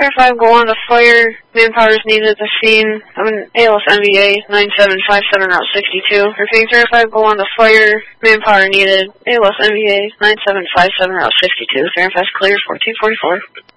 Verify, go on to fire. Manpower is needed at the scene. I'm an ALS NVA 9757 Route 62. Repeating, verify, go on to fire. Manpower needed. ALS NVA 9757 Route 62. Verify, clear 1444.